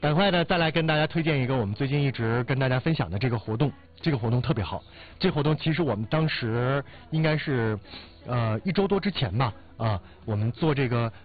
赶快的再来跟大家推荐一个我们最近一直跟大家分享的这个活动，这个活动特别好。这活动其实我们当时应该是1周多之前吧，我们做这个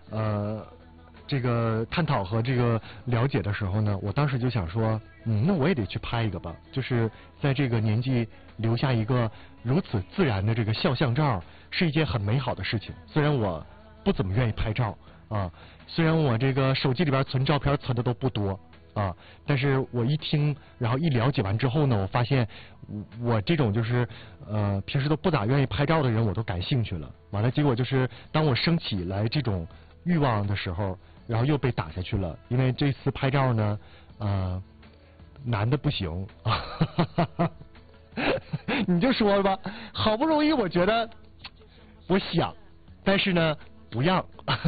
探讨和这个了解的时候呢，我当时就想说，那我也得去拍一个吧，就是在这个年纪留下一个如此自然的这个肖像照，是一件很美好的事情。虽然我不怎么愿意拍照虽然我这个手机里边存照片存的都不多但是我一听，然后一了解完之后呢，我发现我这种就是平时都不咋愿意拍照的人，我都感兴趣了。完了，结果就是当我升起来这种欲望的时候，然后又被打下去了。因为这次拍照呢，难的不行你就说吧，好不容易我觉得我想，但是呢不让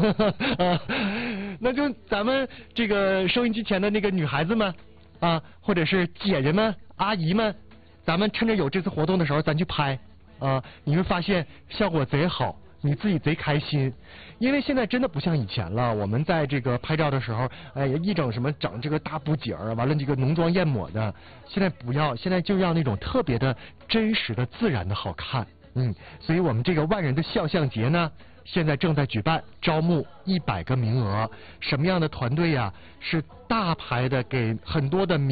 那就咱们这个收音机前的那个女孩子们或者是姐姐们、阿姨们，咱们趁着有这次活动的时候，咱去拍你会发现效果贼好，你自己贼开心。因为现在真的不像以前了，我们在这个拍照的时候，一整什么整这个大布景完了这个浓妆艳抹的，现在不要，现在就要那种特别的真实的、自然的好看。所以我们这个万人的肖像节呢，现在正在举办，招募100个名额。什么样的团队呀？是大牌的，给很多的